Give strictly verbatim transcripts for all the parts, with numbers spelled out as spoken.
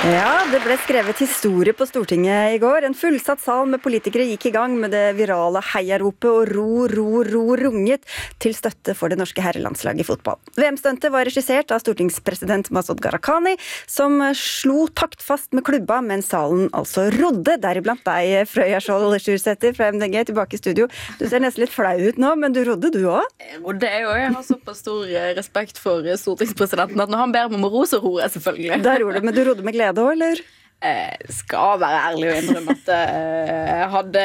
Ja, det ble skrevet historie på Stortinget i går. En fullsatt sal med politikere gikk i gang med det virale heiaropet og ro, ro, ro runget til støtte for det norske herrelandslaget i fotball. V M-stuntet var regissert av stortingspresident Masud Gharahkhani, som slo taktfast med klubba, mens salen altså rodde, deriblant deg, Frøya Skjold Sjursæter fra M D G, tilbake i studio. Du ser nesten litt flau ut nå, men du rodde du også? Jeg rodde jeg også. Jeg har såpass stor respekt for stortingspresidenten at når han ber meg om å ro, så ror jeg selvfølgelig. Der ror du, men du rodde med glede da, eller? Jeg skal være ærlig og innrømme at jeg hadde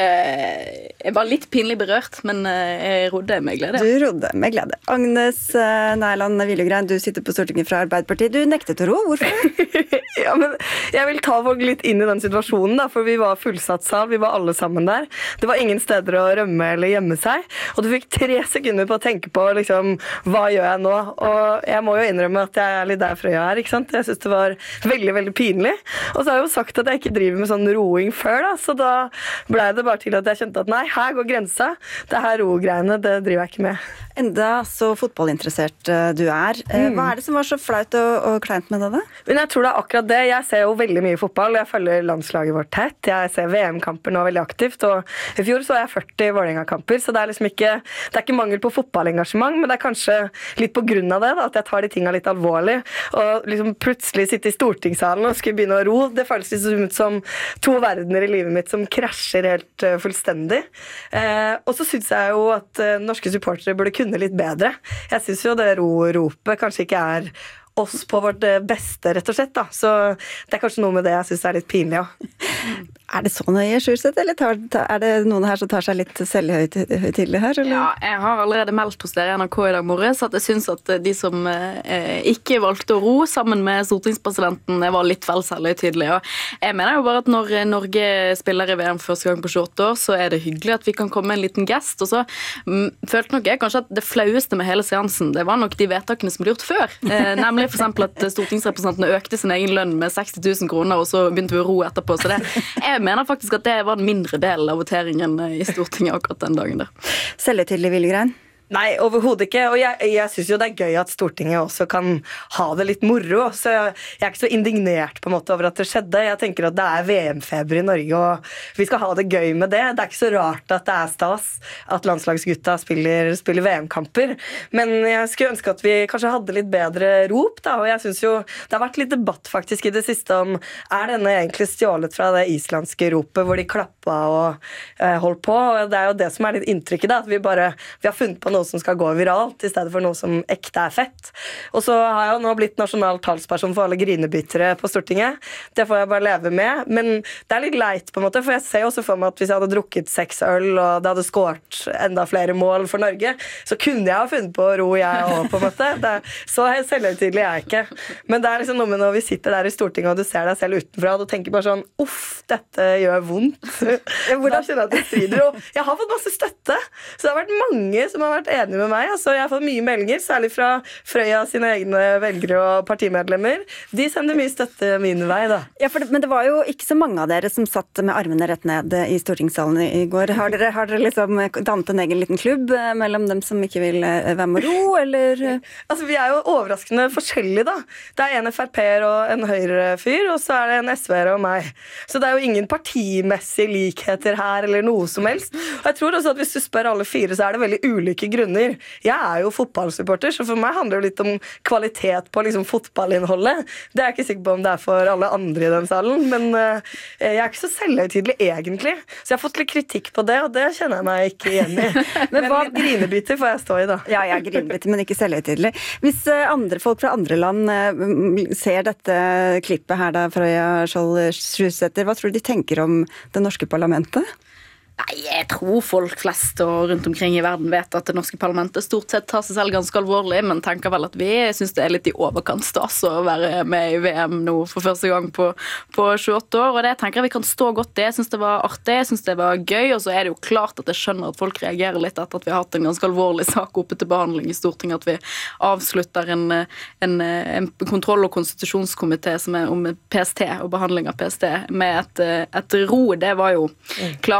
jeg var litt pinlig berørt, men jeg rodde med glede. Du rodde med glede. Agnes Nærland Viljegrein, du sitter på Stortinget fra Arbeiderpartiet. Du nektet å ro, hvorfor? Ja, men jeg vil ta folk litt inn i den situasjonen da, for vi var fullsatt sal, vi var alle sammen der. Det var ingen steder å rømme eller gjemme seg, og du fikk tre sekunder på å tenke på liksom, hva gjør jeg nå? Og jeg må jo innrømme at jeg er litt der Frøya her, ikke sant? Jeg synes det var veldig, veldig pinlig. Og så har jeg jo sagt at jeg ikke driver med sånn roing før, da, så da ble det bare til at jeg kjente at nei, her går grensa. Det her ro-greiene, det driver jeg ikke med. Enda så fotballinteressert du er. Mm. Hva er det som var så flaut og, og kleint med det da? Men jeg tror det er akkurat det. Jeg ser jo veldig mye fotball. Jeg følger landslaget vårt tett. Jeg ser V M-kamper nå veldig aktivt, og i fjor så er jeg førti Vålerenga-kamper, så det er liksom ikke, det er ikke mangel på fotballengasjement, men det er kanskje litt på grunn av det, da, at jeg tar de tingene litt alvorlig, og liksom plutselig sitte i stortingssalen og skulle begynne å ro. Det føles liksom ut som to verdener i livet mitt som krasjer helt uh, fullstendig. Eh, og så synes jeg jo at uh, norske supportere burde kunne litt bedre. Jeg synes jo det ro-ropet kanskje ikke er oss på vårt beste, rett og slett. Da. Så det er kanskje noe med det jeg synes er litt pinlig. Ja. Er det så nøye, Sjursæter, eller tar, er det noen her som tar seg litt selvhøytidelig her? Eller? Ja, jeg har allerede meldt hos dere i N R K i dag morges at jeg synes at de som eh, ikke valgte å ro sammen med stortingspresidenten var litt vel selvhøytidelige. Jeg mener jo bare at når Norge spiller i V M første gang på tjueåtte år, så er det hyggelig at vi kan komme med en liten gest. Og så mm, følte nok jeg kanskje at det flaueste med hele seansen, det var nok de vedtakene som ble gjort før. Eh, nemlig for eksempel at stortingsrepresentantene økte sin egen lønn med seksti tusen kroner, og så begynte vi å ro etterpå. Så det, jeg mener faktisk at det var en mindre del av voteringen i Stortinget akkurat den dagen der. Selvhøytidelig, Viljegrein? Nei, overhodet ikke. Og jeg, jeg synes jo det er gøy at Stortinget også kan ha det litt moro. Så jeg, jeg er ikke så indignert på en måte over at det skjedde. Jeg tenker at det er V M-feber i Norge, og vi skal ha det gøy med det. Det er ikke så rart at det er stas at landslagsgutta spiller, spiller V M-kamper. Men jeg skulle ønske at vi kanskje hadde litt bedre rop, da. Og jeg synes jo det har vært litt debatt faktisk i det siste om er denne egentlig stjålet fra det islandske ropet hvor de klappa og eh, holdt på. Og det er jo det som er litt inntrykket, da. At vi bare vi har funnet på noe som skal gå viralt, i stedet for noe som ekte er fett. Og så har jeg jo nå blitt nasjonal talsperson for alle grinebyttere på Stortinget. Det får jeg bare leve med. Men det er litt leit, på en måte, for jeg ser også for meg at hvis jeg hadde drukket seks øl, og det hadde skåret enda flere mål for Norge, så kunne jeg ha funnet på å ro, jeg også, på en måte. Det er, så selvhøytidelig er jeg ikke. Men det er liksom noe med når vi sitter der i Stortinget, og du ser deg selv utenfra, og du tenker bare sånn, uff, dette gjør vondt. Hvordan kjenner jeg at det strider? Og jeg har fått masse støtte, så det har vært mange som har vært enig med meg. Altså, jeg har fått mye meldinger, særlig fra Frøya sine egne velgere og partimedlemmer. De sender mye støtte min vei, da. Ja, for det, men det var jo ikke så mange av dere som satt med armene rett ned i stortingssalen i går. Har dere, har dere liksom dannet en egen liten klubb mellom dem som ikke vil være med ro, eller? Altså, vi er jo overraskende forskjellige, da. Det er en F R P-er og en Høyre-fyr, og så er det en S V-er og meg. Så det er jo ingen partimessige likheter her, eller noe som helst. Og jeg tror også at hvis du spør alle fire, så er det veldig ulike grunner. Jeg er jo fotballsupporter, så for meg handler det litt om kvalitet på liksom fotballinnholdet. Det er jeg ikke sikker på om det er for alle andre i den salen, men uh, jeg er ikke så selvhøytidelig egentlig. Så jeg har fått litt kritikk på det, og det kjenner jeg meg ikke igjen i. Men, men hva grinebytter får jeg stå i, da. Ja, jeg er grinebytter, men ikke selvhøytidelig. Hvis uh, andre folk fra andre land uh, ser dette klippet her da, Frøya Skjold Sjursæter, hva tror du de tenker om det norske parlamentet? Nei, jeg tror folk flest og rundt omkring i verden vet at det norske parlamentet stort sett tar seg selv ganske alvorlig, men tenker vel at vi synes det er litt i overkant stas å være med i V M nå for første gang på, på tjueåtte år, og det tenker jeg vi kan stå godt i. Jeg synes det var artig, jeg synes det var gøy, og så er det jo klart at jeg skjønner at folk reagerer litt etter at vi har hatt en ganske alvorlig sak oppe til behandling i Stortinget, at vi avslutter en, en, en kontroll- og konstitusjonskomité som er om P S T og behandling av P S T med et, et ro. Det var jo klart at kanskje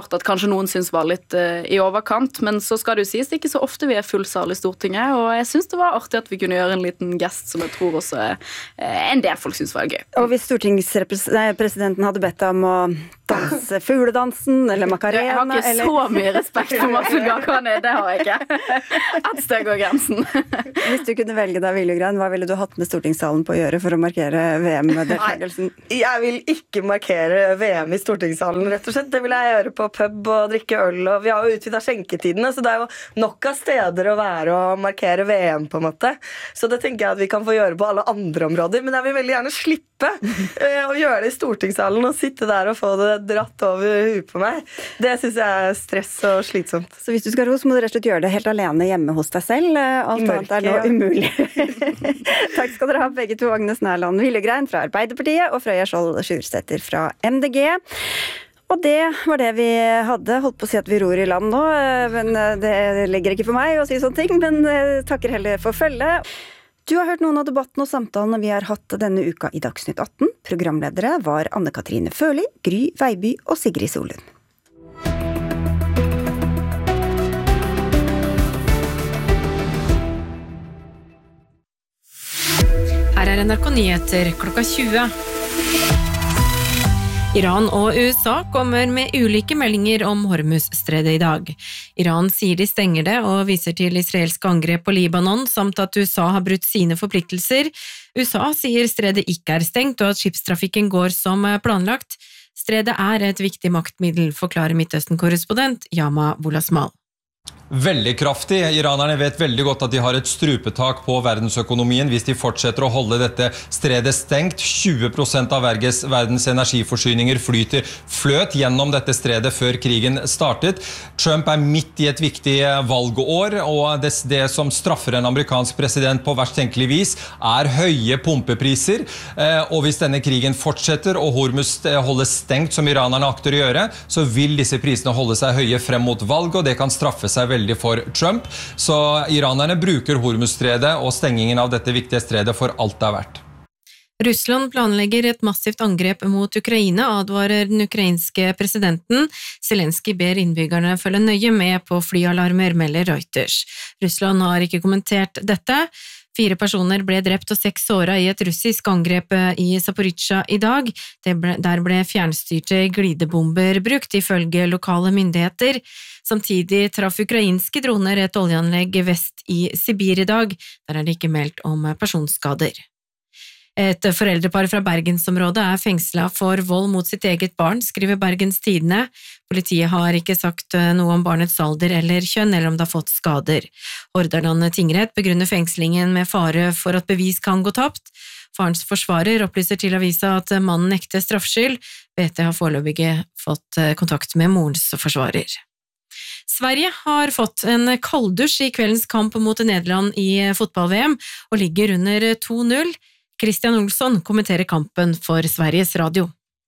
kanskje noen synes var litt uh, i overkant, men så skal det jo sies det ikke så ofte vi er fullsal i Stortinget, og jeg synes det var artig at vi kunne gjøre en liten gest som jeg tror også uh, en del folk synes var gøy. Og hvis stortingspresidenten hadde bedt om å danse fugledansen, eller makarena, jeg har ikke eller... så mye respekt for Martin Gakane, det har jeg ikke. Et steg går grensen. Hvis du kunne velge deg, Viljegrein, hva ville du hatt med stortingssalen på å gjøre for å markere V M-deltakelsen? Jeg vil ikke markere V M i stortingssalen, rett og slett. Det vil jeg gjøre på pub og drikke øl, og vi har jo utvidet skjenketidene, så det er jo nok av steder å være og markere V M på en måte. Så det tenker jeg at vi kan få gjøre på alle andre områder, men jeg vil veldig gjerne slippe uh, å gjøre det i stortingssalen og sitte der og få det dratt over huet på meg. Det synes jeg er stress og slitsomt. Så hvis du skal ro, så må du rett og slett gjøre det helt alene hjemme hos deg selv. Alt annet er nå umulig. Takk skal dere ha begge to, Agnes Nærland Viljegrein fra Arbeiderpartiet og Frøya Skjold Sjursæter fra M D G. Og det var det vi hadde. Holdt på å si at vi ror i land nå, men det legger ikke for meg å si sånne ting, men takker heller for følge. Du har hørt noen av debattene og samtalene vi har hatt denne uka i Dagsnytt atten. Programledere var Anne-Katrine Førli, Gry Veiby og Sigrid Solund. Her er N R K Nyheter klokka tjue. Iran og U S A kommer med ulike meldinger om Hormuz-stredet i dag. Iran sier de stenger det og viser til israelske angrep på Libanon, samt at U S A har brutt sine forpliktelser. U S A sier stredet ikke er stengt og at skipstrafikken går som planlagt. Stredet er et viktig maktmiddel, forklarer Midtøsten-korrespondent Yama Wolasmal. Veldig kraftig. Iranerne vet veldig godt at de har et strupetak på verdensøkonomien hvis de fortsetter å holde dette stredet stengt. tjue prosent av verdens energiforsyninger flyter fløt gjennom dette stredet før krigen startet. Trump er midt i et viktig valgår, og det, det som straffer en amerikansk president på verst tenkelig vis er høye pumpepriser. Og hvis denne krigen fortsetter og Hormuz holdes stengt som iranerne akter å gjøre, så vil disse prisene holde seg høye frem mot valg, og det kan straffe seg veldig for Trump. Så iranerne bruker Hormuz-stredet og stengingen av dette viktige stredet for alt det er verdt. Russland planlegger et massivt angrep mot Ukraina, advarer den ukrainske presidenten. Zelensky ber innbyggerne følge nøye med på flyalarmer, melder Reuters. Russland har ikke kommentert dette. Fire personer ble drept og seks såret i et russisk angrep i Zaporizjzja i dag. Ble, der ble fjernstyrte glidebomber brukt, ifølge lokale myndigheter. Samtidig traff ukrainske droner et oljeanlegg vest i Sibir i dag. Der er det ikke meldt om personskader. Et foreldrepar fra Bergensområdet er fengslet for vold mot sitt eget barn, skriver Bergens Tidende. Politiet har ikke sagt noe om barnets alder eller kjønn, eller om det har fått skader. Hordaland tingrett begrunner fengslingen med fare for at bevis kan gå tapt. Farens forsvarer opplyser til avisa at mannen nekter straffskyld. B T har foreløpig fått kontakt med morens forsvarer. Sverige har fått en kalddusj i kveldens kamp mot Nederland i fotball-V M, og ligger under to null. Christian Olsson kommenterer kampen for Sveriges Radio.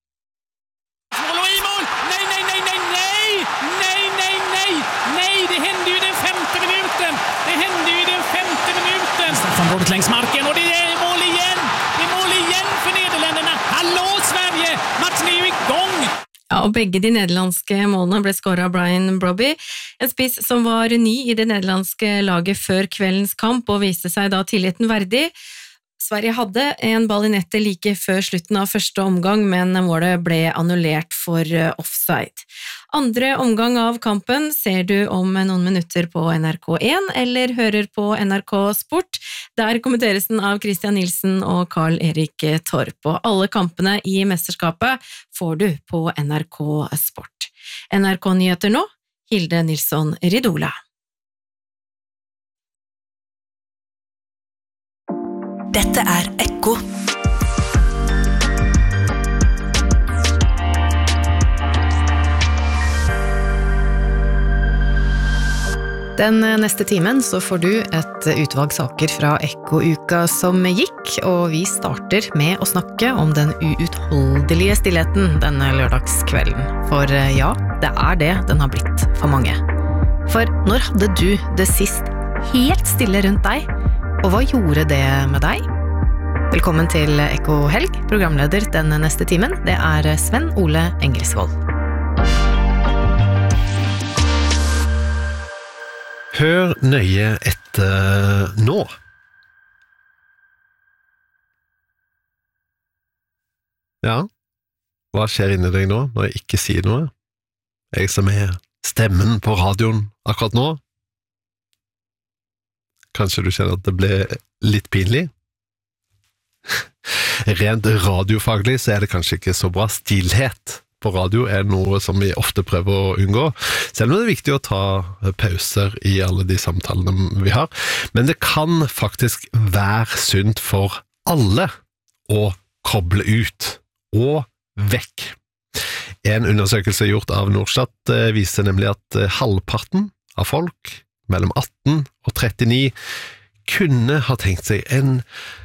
Mål og i mål! Nei, nei, nei, nei, nei! Nei, nei, nei! Nei, det hender jo den femte minuten! Det hender jo den femte minuten! Staffan bort längs marken, og det er mål igjen! Det er mål igjen for Nederländerna! Hallå, Sverige! Matchen er jo i gang! Ja, og begge de nederlandske målene ble skåret av Brian Brobby, en spiss som var ny i det nederlandske laget før kveldens kamp og viste seg da tilliten verdig. Sverige hadde en ball i nettet like før slutten av første omgang, men målet ble annullert for offside. Andre omgang av kampen ser du om noen minutter på N R K én eller hører på N R K Sport. Der kommenteres den av Christian Nilsen og Karl Erik Torp, og alle kampene i mesterskapet får du på N R K Sport. N R K Nyheter nå, Hilde Nilsson Ridola. Dette er Ekko. Den neste timen så får du et utvalg saker fra Ekko-uka som gikk, og vi starter med å snakke om den uutholdelige stillheten denne lørdagskvelden. For ja, det er det den har blitt for mange. For når hadde du det sist helt stille rundt deg? Og hva gjorde det med deg? Velkommen til Ekko Helg, programleder den neste timen. Det er Sven Ole Engelsvold. Hør nøye etter nå. Ja, hva skjer inni deg nå når jeg ikke sier noe? Jeg som er stemmen på radioen akkurat nå. Kanskje du kjenner at det ble litt pinlig? Rent radiofaglig så er det kanskje ikke så bra. Stillhet på radio er noe som vi ofte prøver å unngå, selv om det er viktig å ta pauser i alle de samtalene vi har. Men det kan faktisk være sunt for alle å koble ut og vekk. En undersøkelse gjort av Norstat viser nemlig at halvparten av folk mellom atten og trettini kunne ha tenkt seg en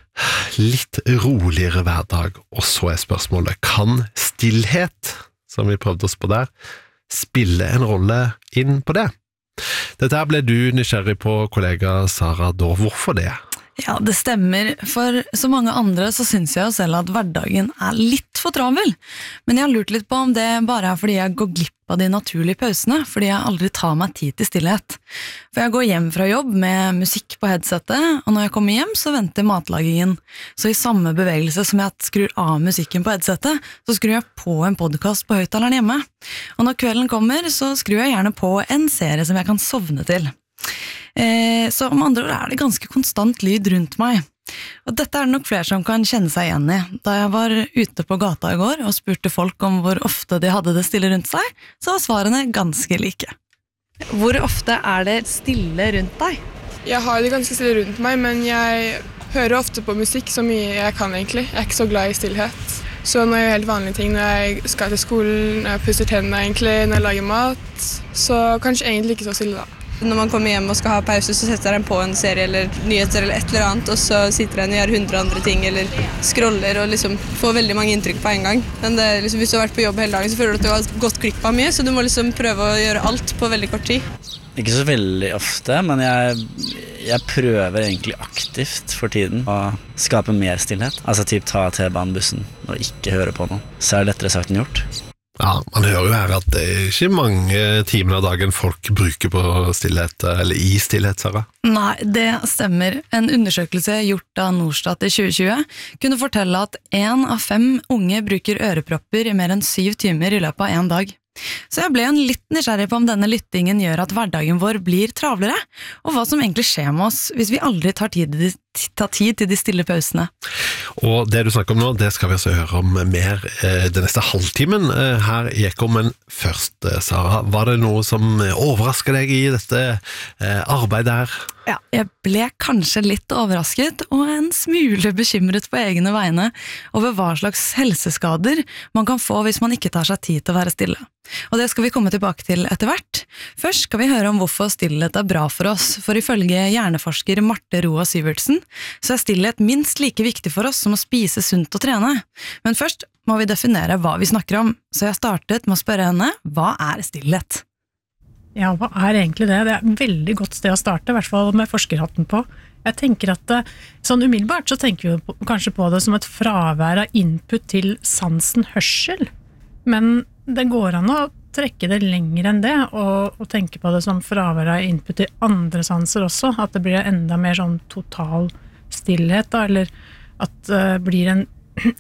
litt roligere hverdag. Og så er spørsmålet, kan stillhet, som vi prøvde oss på der, spille en rolle inn på det? Dette ble du nysgjerrig på, kollega Sara Dår. Hvorfor det? Ja, det stemmer. For så mange andre så synes jeg jo selv at hverdagen er litt for travel. Men jeg har lurt litt på om det bare er fordi jeg går glipp av de naturlige pausene, fordi jeg aldri tar meg tid til stillhet. For jeg går hjem fra jobb med musikk på headsetet, og når jeg kommer hjem så venter matlagingen. Så i samme bevegelse som jeg skrur av musikken på headsetet, så skrur jeg på en podcast på høyttaleren hjemme. Og når kvelden kommer, så skrur jeg gjerne på en serie som jeg kan sovne til. Eh, så om andre ord er det ganske konstant lyd rundt meg. Og dette er det nok flere som kan kjenne seg igjen i. Da jeg var ute på gata i går og spurte folk om hvor ofte de hadde det stille rundt seg, så var svarene ganske like. Hvor ofte er det stille rundt deg? Jeg har det ganske stille rundt meg, men jeg hører ofte på musikk så mye jeg kan egentlig. Jeg er ikke så glad i stillhet. Så når jeg gjør helt vanlige ting, når jeg skal til skolen, når jeg pusser tennene egentlig, når jeg lager mat, så kanskje egentlig ikke så stille da. Når man kommer hjem og skal ha pause, så setter den på en serie eller nyheter eller et eller annet, og så sitter den og gjør hundre andre ting, eller scroller og liksom får veldig mange inntrykk på en gang. Men det, liksom, hvis du har vært på jobb hele dagen, så føler du at du har gått glipp av mye, så du må liksom prøve å gjøre alt på veldig kort tid. Ikke så veldig ofte, men jeg, jeg prøver egentlig aktivt for tiden å skape mer stillhet. Altså typ ta T-banebussen og ikke høre på noe. Så er det lettere sagt enn gjort. Ja, man hører jo her at det er ikke mange timer av dagen folk bruker på stillhet, eller i stillhet, Sara. Nei, det stemmer. En undersøkelse gjort av Norstat i tjue tjue kunne fortelle at en av fem unge bruker ørepropper i mer enn syv timer i løpet av en dag. Så jeg ble jo litt nysgjerrig på om denne lyttingen gjør at hverdagen vår blir travlere, og hva som egentlig skjer med oss hvis vi aldri tar tid, tar tid til de stille pausene. Og det du snakker om nå, det skal vi også høre om mer eh, den neste halvtimen eh, her i Ekko, men først, eh, Sara, var det noe som overrasket deg i dette eh, arbeidet her? Ja, jeg ble kanskje litt overrasket og en smule bekymret på egne vegne over hva slags helseskader man kan få hvis man ikke tar seg tid til å være stille. Og det skal vi komme tilbake til etter hvert. Først skal vi høre om hvorfor stillhet er bra for oss, for ifølge hjerneforsker Marte Roa Syvertsen, så er stillhet minst like viktig for oss som å spise sunt og trene. Men først må vi definere hva vi snakker om, så jeg startet med å spørre henne, hva er stillhet? Ja, hva er egentlig det? Det er et veldig godt sted å starte, i hvert fall med forskerhatten på. Jeg tenker at sånn umiddelbart så tenker vi på, kanskje på det som et fravær av input til sansen hørsel, men det går an å trekke det lenger enn det, og, og tenke på det som fravær av input til andre sanser også, at det blir enda mer sånn total stillhet, da, eller at det uh, blir en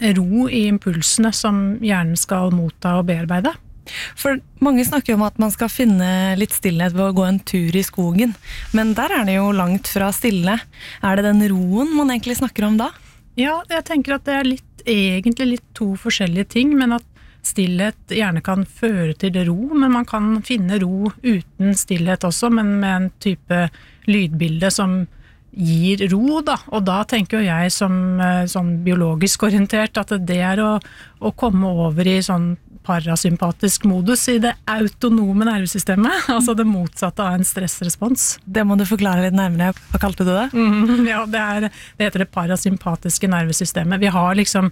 ro i impulsene som hjernen skal motta og bearbeide. For mange snakker jo om at man skal finne litt stillhet ved å gå en tur i skogen, men der er det jo langt fra stille. Er det den roen man egentlig snakker om da? Ja, jeg tenker at det er litt, egentlig litt to forskjellige ting, men at stillhet gjerne kan føre til ro, men man kan finne ro uten stillhet også, men med en type lydbilde som gir ro, da. Og da tenker jo jeg som sånn biologisk orientert at det er å, å komme over i sånn parasympatisk modus i det autonome nervesystemet, altså det motsatte av en stressrespons. Det må du forklare litt nærmere. Hva kalte du det? Mm, ja, det, er, det heter det parasympatiske nervesystemet. Vi har liksom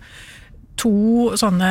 to sånne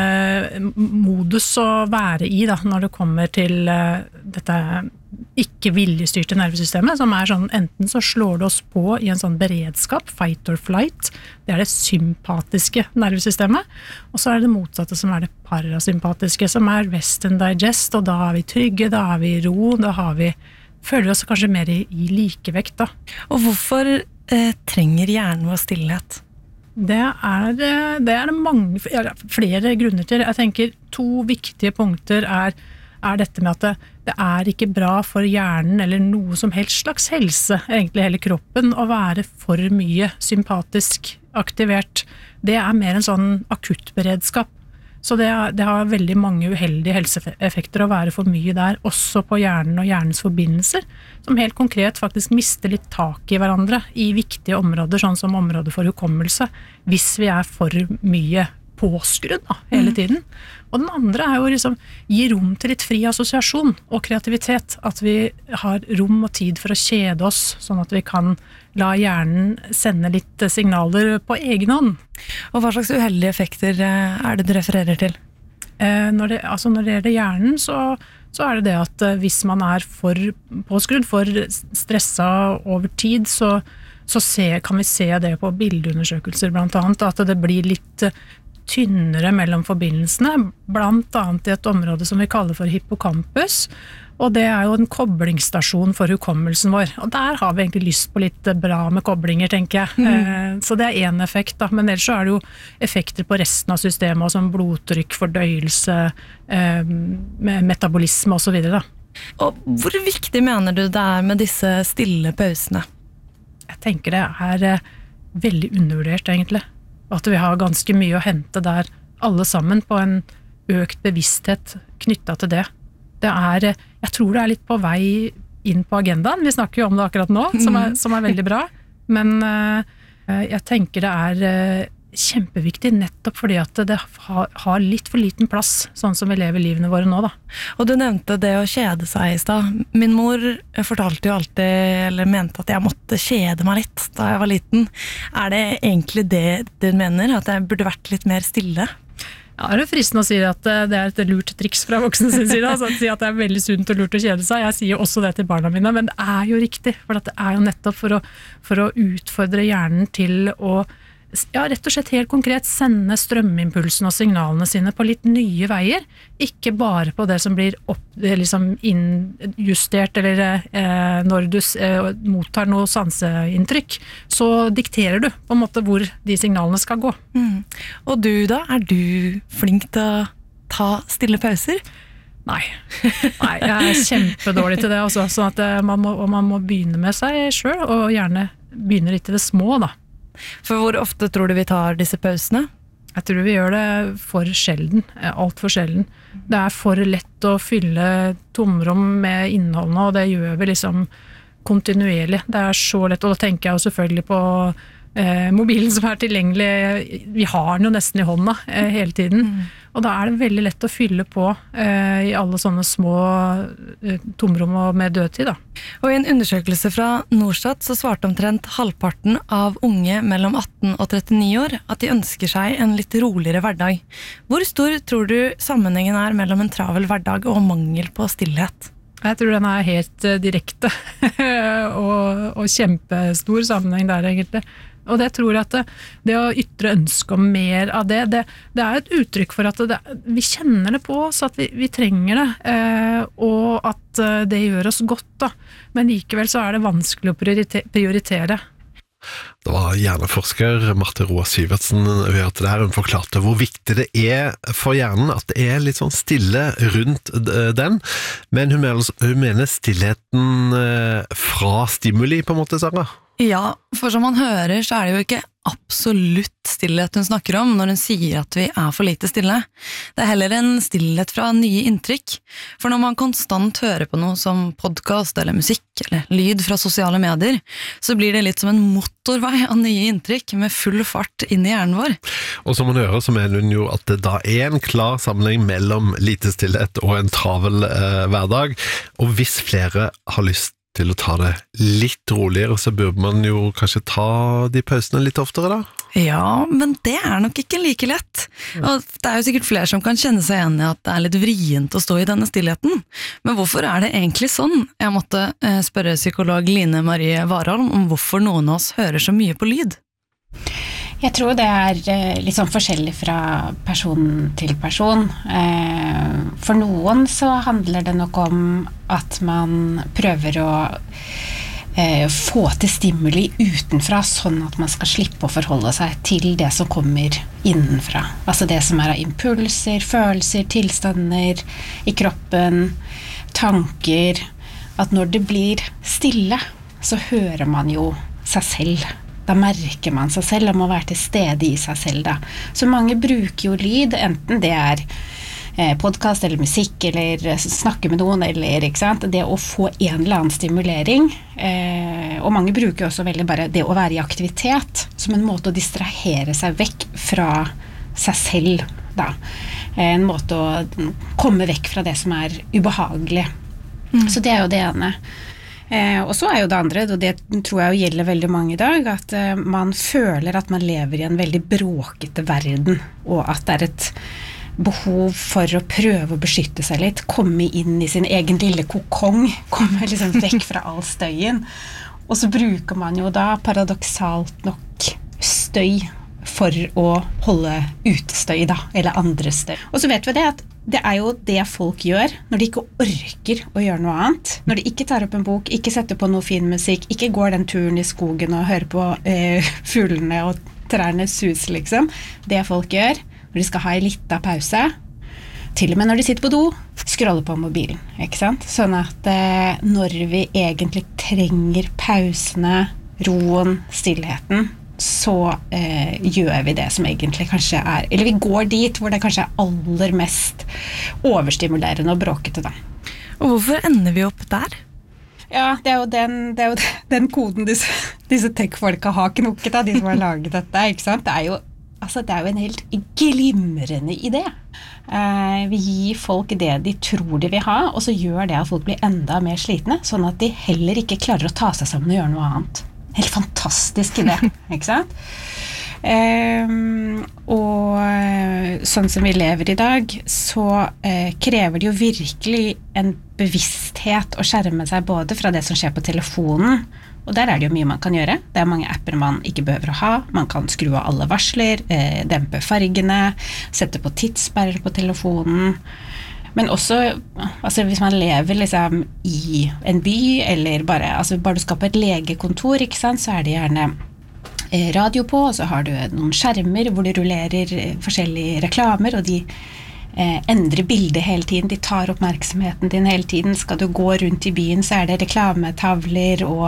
modus å være i da, når det kommer til uh, dette ikke viljestyrte nervesystemet, som er sånn, enten så slår det oss på i en sånn beredskap, fight or flight, det er det sympatiske nervesystemet, og så er det det motsatte som er det parasympatiske, som er rest and digest, og da har vi trygge, da har vi ro, da har vi føler vi oss kanskje mer i, i likevekt da. Og hvorfor eh, trenger hjernen vår stillhet? Det er det, er det mange, flere grunner til. Jeg tenker to viktige punkter er, er dette med at det, det er ikke bra for hjernen eller noe som helst slags helse, egentlig hele kroppen, å være for mye sympatisk aktivert. Det er mer en sånn akuttberedskap. Så det, det har veldig mange uheldige helseeffekter å være for mye der, også på hjernen og hjernens forbindelser, som helt konkret faktisk mister litt tak i hverandre i viktige områder, sånn som områder for hukommelse, hvis vi er for mye påskrudd da, hele tiden. Og den andre er jo liksom gi rom til litt fri assosiasjon og kreativitet, at vi har rom og tid for å kjede oss, sånn at vi kan la hjernen sende litt signaler på egen hånd. Og hva slags uheldige effekter er det du refererer til? Eh, når, det, altså når det gjelder hjernen, så, så er det det at hvis man er for påskrudd, for stressa over tid, så, så se, kan vi se det på bildeundersøkelser blant annet, at det blir litt tynnere mellom forbindelsene, blant annet i et område som vi kaller for hippocampus, og det er jo en koblingsstasjon for hukommelsen vår, og der har vi egentlig lyst på litt bra med koblinger, tenker jeg. Mm. Så det er en effekt da, men ellers så er det jo effekter på resten av systemet, som blodtrykk, fordøyelse, metabolisme og så videre da. Og hvor viktig mener du det er med disse stille pausene? Jeg tenker det er veldig undervurdert egentlig, at vi har ganske mye å hente der alle sammen på en økt bevissthet knyttet til det. Det er, jeg tror det er litt på vei inn på agendaen, vi snakker jo om det akkurat nå, som er, som er veldig bra, men uh, jeg tenker det er uh, kjempeviktig nettopp fordi at det har, har litt for liten plass, sånn som vi lever livene våre nå da. Og du nevnte det å kjede seg i sted. Min mor fortalte jo alltid, eller mente at jeg måtte kjede meg litt da jeg var liten. Er det egentlig det du mener, at jeg burde vært litt mer stille? Ja, det er fristende å si at det er et lurt triks fra voksne sin side, altså å si at det er veldig sunt og lurt å kjede seg. Jeg sier også det til barna mine, men det er jo riktig, for det er jo nettopp for å, for å utfordre hjernen til å ja, rett og slett helt konkret sende strømimpulsen og signalene sine på litt nye veier, ikke bare på det som blir opp, liksom innjustert, eller eh, når du eh, mottar noe sanseinntrykk, så dikterer du på en måte hvor de signalene skal gå. Mm. Og du da, er du flink til å ta stille pauser? Nei. Nei, jeg er kjempedårlig til det, altså, sånn at man må, man må begynne med seg selv, og gjerne begynne litt i det små da. For hvor ofte tror du vi tar disse pausene? Jeg tror vi gjør det for sjelden, alt for sjelden. Det er for lett å fylle tomrom med innholdene, og det gjør vi liksom kontinuerlig. Det er så lett, og da tenker jeg jo selvfølgelig på eh, mobilen som er tilgjengelig. Vi har den jo nesten i hånda eh, hele tiden. Mm. Og da er det veldig lett å fylle på eh, i alle sånne små eh, tomrom og med dødtid da. Og i en undersøkelse fra Norstat så svarte omtrent halvparten av unge mellom atten og trettini år at de ønsker seg en litt roligere hverdag. Hvor stor tror du sammenhengen er mellom en travel hverdag og mangel på stillhet? Jeg tror den er helt uh, direkte og, og kjempestor sammenheng der egentlig. Og det tror jeg at det, det å ytre ønske om mer av det, det, det er et uttrykk for at det, vi kjenner det på oss, at vi, vi trenger det, eh, og at det gjør oss godt da. Men likevel så er det vanskelig å prioritere. Det var hjerneforsker Marte Roa Syvertsen vi hørte der, hun forklarte hvor viktig det er for hjernen at det er litt sånn stille rundt den, men hun mener, hun mener stillheten fra stimuli på en måte, Sara? Ja, for som man hører så er det jo ikke absolutt stillhet hun snakker om når hun sier at vi er for lite stille. Det er heller en stillhet fra nye inntrykk. For når man konstant hører på noe som podcast eller musikk eller lyd fra sosiale medier, så blir det litt som en motorvei av nye inntrykk med full fart inn i hjernen vår. Og som man hører så mener hun jo at det da er en klar sammenheng mellom lite stillhet og en travel eh, hverdag. Og hvis flere har lyst til å ta det litt roligere, så burde man jo kanskje ta de pausene litt oftere da? Ja, men det er nok ikke like lett. Og det er jo sikkert flere som kan kjenne seg igjen i at det er litt vrient å stå i denne stillheten. Men hvorfor er det egentlig sånn? Jeg måtte spørre psykolog Line Marie Warholm om hvorfor noen av oss hører så mye på lyd. Jeg tror det er litt sånn forskjellig fra person til person. For noen så handler det nok om at man prøver å få til stimuli utenfra, sånn at man skal slippe å forholde seg til det som kommer innenfra. Altså det som er av impulser, følelser, tilstander i kroppen, tanker. At når det blir stille, så hører man jo seg selv. Da merker man seg selv, og må være til stede i seg selv da. Så mange bruker jo lyd, enten det er podcast eller musikk, eller snakke med noen, eller ikke sant? Det å få en eller annen stimulering. Eh, og mange bruker også veldig bare det å være i aktivitet, som en måte å distrahere seg vekk fra seg selv da. En måte å komme vekk fra det som er ubehagelig. Mm. Så det er jo det ene. Eh, og så er jo det andre, og det tror jeg gjelder veldig mange i dag, at eh, man føler at man lever i en veldig bråkete verden, og at det er et behov for å prøve å beskytte seg litt, komme inn i sin egen lille kokong, komme liksom vekk fra all støyen. Og så bruker man jo da paradoksalt nok støy for å holde utestøy da, eller andre støy. Og så vet vi det at det er jo det folk gjør når de ikke orker å gjøre noe annet. Når de ikke tar opp en bok, ikke setter på noe fin musikk, ikke går den turen i skogen og hører på eh, fuglene og trærne sus liksom. Det folk gjør når de skal ha en liten pause, til og med når de sitter på do, scroller på mobilen, ikke sant? Sånn at eh, når vi egentlig trenger pausene, roen, stillheten, så eh, gjør vi det som egentlig kanskje er, eller vi går dit hvor det kanskje er aller mest overstimulerende og bråkete da. Og hvorfor ender vi opp der? Ja, det er jo den, det er jo den koden disse, disse tech-folka har knokket av, de som har laget dette, ikke sant? Det er jo Altså, det er jo en helt glimrende idé. Eh, vi gir folk det de tror de vil ha, og så gjør det at folk blir enda mer slitne, sånn at de heller ikke klarer å ta seg sammen og gjøre noe annet. Helt fantastisk idé, ikke sant? Eh, og sånn som vi lever i dag, så eh, krever det jo virkelig en bevissthet å skjerme seg både fra det som skjer på telefonen, og der er det jo mye man kan gjøre. Det er mange apper man ikke behøver å ha. Man kan skru av alle varsler, eh, dempe fargene, sette på tidssperrer på telefonen. Men også, altså hvis man lever liksom i en by, eller bare, altså bare du skal på et legekontor, ikke sant, så er det gjerne eh, radio på, og så har du noen skjermer hvor det rullerer forskjellige reklamer, og de Eh, endre bildet hele tiden, de tar oppmerksomheten din hele tiden. Skal du gå rundt i byen, så er det reklametavler, og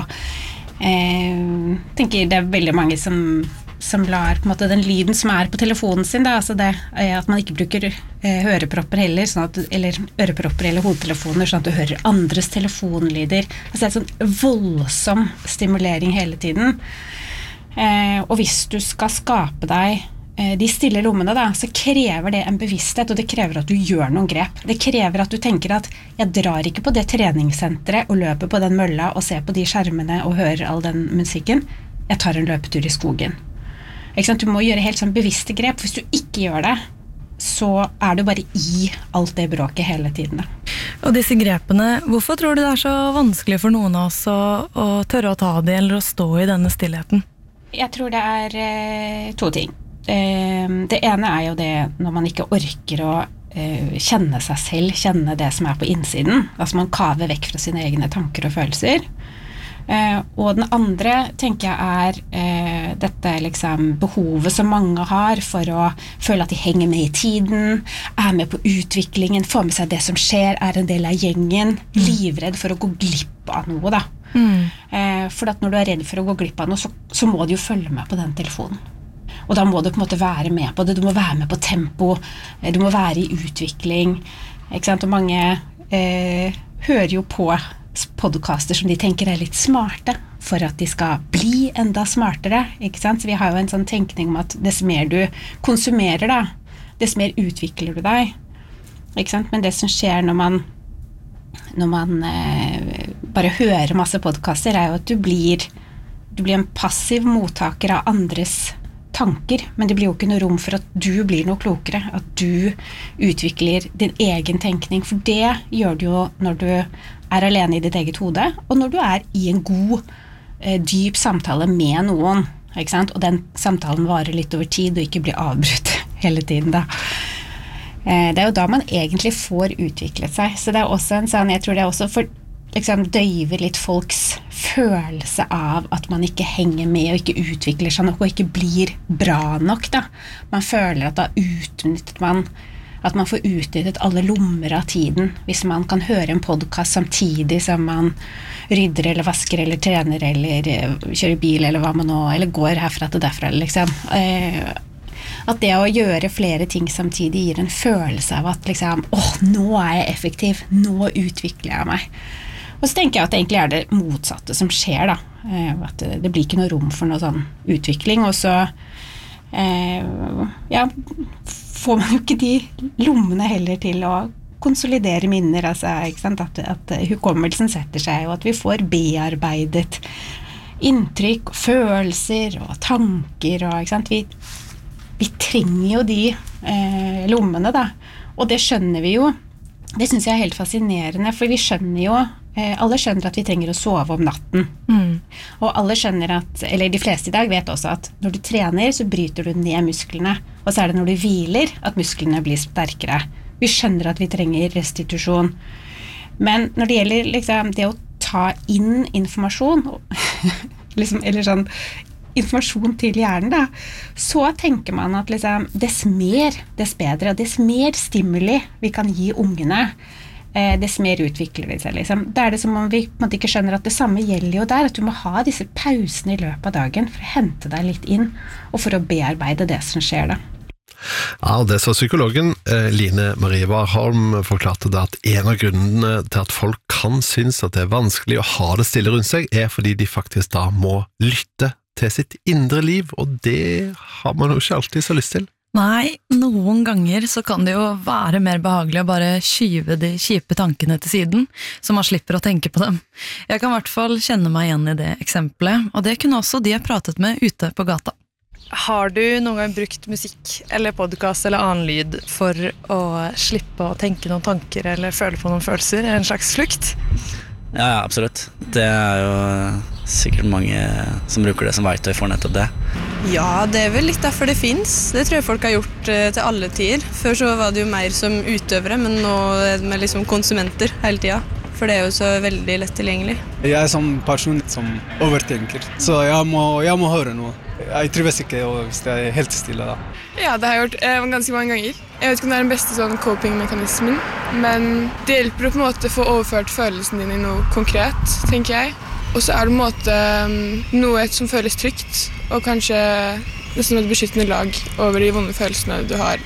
eh, tenker det er veldig mange som, som lar på en måte den lyden som er på telefonen sin, da, altså det, eh, at man ikke bruker eh, hørepropper heller, sånn at, eller ørepropper eller hodetelefoner, sånn at du hører andres telefonlyder. Altså det er sånn voldsom stimulering hele tiden. Eh, og hvis du skal skape deg de stille lommene da, så krever det en bevissthet, og det krever at du gjør noen grep. Det krever at du tenker at jeg drar ikke på det treningssenteret og løper på den mølla og ser på de skjermene og hører all den musikken. Jeg tar en løpetur i skogen. Ikke sant? Du må gjøre helt sånn bevisste grep. Hvis du ikke gjør det, så er du bare i alt det bråket hele tiden. Da. Og disse grepene, hvorfor tror du det er så vanskelig for noen av oss å, å tørre å ta det, eller å stå i denne stillheten? Jeg tror det er eh, to ting. Det ene er jo det når man ikke orker å kjenne seg selv, kjenne det som er på innsiden. Altså man kaver vekk fra sine egne tanker og følelser. Og den andre, tenker jeg, er dette liksom behovet som mange har for å føle at de henger med i tiden, er med på utviklingen, får med seg det som skjer, er en del av gjengen, livredd for å gå glipp av noe da. Mm. For at når du er redd for å gå glipp av noe, så, så må du jo følge med på den telefonen. Og da må du på en måte være med på det, du må være med på tempo, du må være i utvikling, ikke sant? Og mange eh, hører jo på podcaster som de tenker er litt smarte, for at de skal bli enda smartere, ikke sant? Så vi har jo en sånn tenkning om at dess mer du konsumerer da, dess mer utvikler du deg, ikke sant? Men det som skjer når man, når man eh, bare hører masse podcaster, er jo at du blir, du blir en passiv mottaker av andres tanker, men det blir jo ikke noe rom for at du blir noe klokere, at du utvikler din egen tenkning, for det gjør du jo når du er alene i ditt eget hode, og når du er i en god, eh, dyp samtale med noen. ikke sant? Og den samtalen varer litt over tid og ikke blir avbrutt hele tiden da. Det er jo da man egentlig får utviklet seg, så det er også en sånn, jeg tror det er også for liksom døyver litt folks følelse av at man ikke henger med og ikke utvikler seg nok og ikke blir bra nok da. Man føler at da utnyttet man at man får utnyttet alle lommer av tiden hvis man kan høre en podcast samtidig som man rydder eller vasker eller trener eller kjører bil eller hva man nå, eller går herfra til derfra liksom. At det å gjøre flere ting samtidig gir en følelse av at liksom, åh, nå er jeg effektiv, nå utvikler jeg meg. Og så tenker jeg at det egentlig er det motsatte som skjer da, at det blir ikke noe rom for noe sånn utvikling, og så ja, får man jo ikke de lommene heller til å konsolidere minner, altså, ikke sant? At, at hukommelsen setter seg, og at vi får bearbeidet inntrykk, følelser og tanker, og, ikke sant? Vi, vi trenger jo de eh, lommene da, og det skjønner vi jo. Det synes jeg er helt fascinerende, for vi skjønner jo, eh, alle skjønner at vi trenger å sove om natten. Mm. Og alle skjønner at, eller de fleste i dag vet også at når du trener, så bryter du ned musklene, og så er det når du hviler at musklene blir sterkere. Vi skjønner at vi trenger restitusjon. Men når det gjelder liksom, det å ta inn informasjon, liksom, eller sånn, informasjon til hjernen da, så tenker man at liksom, dess mer, dess bedre, og dess mer stimuli vi kan gi ungene, eh, dess mer utvikler vi seg. Liksom. Da er det som om vi man ikke skjønner at det samme gjelder jo der, at du må ha disse pausene i løpet av dagen for å hente deg litt inn, og for å bearbeide det som skjer da. Ja, det så psykologen Line Marie Warholm forklarte da at en av grunnene til at folk kan synes at det er vanskelig å ha det stille rundt seg, er fordi de faktisk da må lytte til sitt indre liv, og det har man jo ikke alltid så lyst til. Nei, noen ganger så kan det jo være mer behagelig å bare skyve de kjipe tankene til siden, så man slipper å tenke på dem. Jeg kan i hvert fall kjenne meg igjen i det eksempelet, og det kunne også de jeg pratet med ute på gata. Har du noen gang brukt musikk eller podcast eller annen lyd for å slippe å tenke noen tanker eller føle på noen følelser? En slags flukt? Ja, ja, absolutt. Det er jo sikkert mange som bruker det som verktøy for nettopp det. Ja, det er vel litt derfor det finnes. Det tror jeg folk har gjort uh, til alle tider. Før så var det jo mer som utøvere, men nå er det med liksom konsumenter hele tiden. For det er jo så veldig lett tilgjengelig. Jeg er som person som overtenker, så jeg må, jeg må høre noe. Jeg trives ikke hvis det er helt stille da. Ja, det har jeg gjort eh, ganske mange ganger. Jeg vet ikke om det er den beste sånn coping-mekanismen, men det hjelper å på en måte få overført følelsen din i noe konkret, tenker jeg. Og så er det på en måte um, noe som føles trygt, og kanskje nesten et beskyttende lag over de vonde følelsene du har.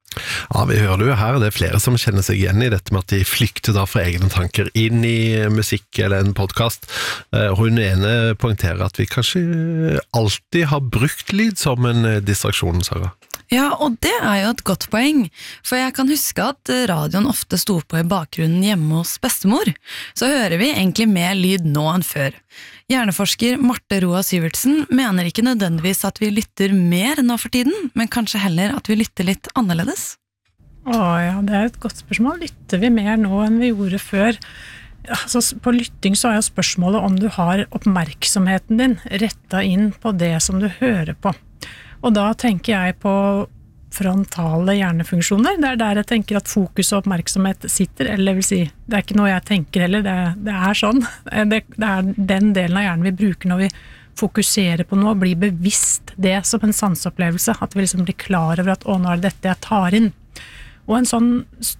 Ja, vi hører jo her, det er flere som kjenner seg igjen i dette med at de flykter da fra egne tanker inn i musikk eller en podcast. Hun ene poengterer at vi kanskje alltid har brukt lyd som en distraksjon, Sara. Ja, og det er jo et godt poeng, for jeg kan huske at radioen ofte sto på i bakgrunnen hjemme hos bestemor, så hører vi egentlig mer lyd nå enn før. Hjerneforsker Marte Roa Syvertsen mener ikke nødvendigvis at vi lytter mer nå for tiden, men kanskje heller at vi lytter litt annerledes. Å ja, det er et godt spørsmål. Lytter vi mer nå enn vi gjorde før? Altså, på lytting så er jo spørsmålet om du har oppmerksomheten din rettet inn på det som du hører på. Og da tenker jeg på frontale hjernefunksjoner. Det er der jeg tenker at fokus og oppmerksomhet sitter, eller vil si, det er ikke noe jeg tenker heller, det, det er sånn. Det, det er den delen av hjernen vi bruker når vi fokuserer på noe, blir bevisst det som en sanseopplevelse, at vi liksom blir klar over at å, nå er det dette jeg tar inn. Og en sånn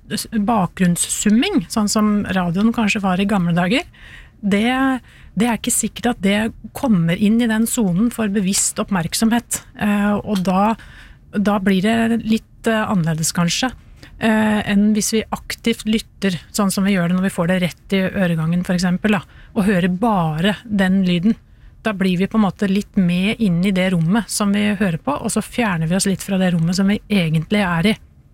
bakgrunnssumming, sånn som radioen kanskje var i gamle dager, det, det er ikke sikkert at det kommer inn i den zonen for bevisst oppmerksomhet, og da da blir det litt uh, annerledes kanskje, uh, enn hvis vi aktivt lytter, sånn som vi gjør det når vi får det rett i øregangen for eksempel, da, og hører bare den lyden. Da blir vi på en måte litt med inn i det rommet som vi hører på, og så fjerner vi oss litt fra det rommet som vi egentlig er i.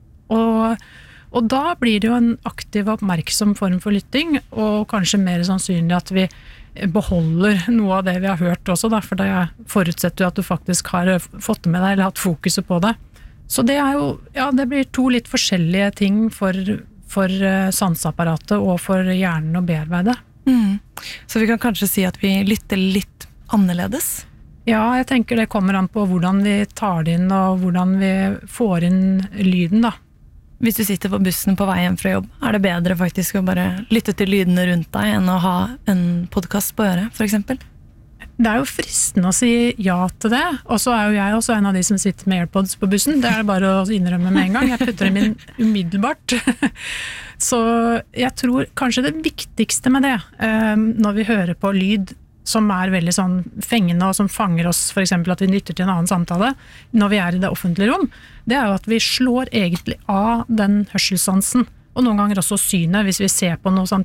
Og, og da blir det jo en aktiv og oppmerksom form for lytting, og kanskje mer sannsynlig at vi beholder noe av det vi har hørt også da, for det forutsetter jo at du faktisk har fått med deg eller hatt fokuset på det. Så det er jo, ja, det blir to litt forskjellige ting for, for sanseapparatet og for hjernen å bearbeide. Mm. Så vi kan kanskje si at vi lytter litt annerledes? Ja, jeg tenker det kommer an på hvordan vi tar det inn, og hvordan vi får inn lyden, da. Hvis du sitter på bussen på vei hjem fra jobb, er det bedre faktisk å bare lytte til lydene rundt deg enn å ha en podcast på øret, for eksempel? Det er jo fristende å si ja til det, og så er jo jeg også en av de som sitter med AirPods på bussen. Det er det bare å innrømme med en gang. Jeg putter dem inn umiddelbart. Så jeg tror kanskje det viktigste med det, når vi hører på lyd som er veldig sånn fengende og som fanger oss, for eksempel at vi nytter til en annen samtale når vi er i det offentlige rom, det er jo at vi slår egentlig av den hørselssansen, og noen ganger også synet hvis vi ser på noe samtidig.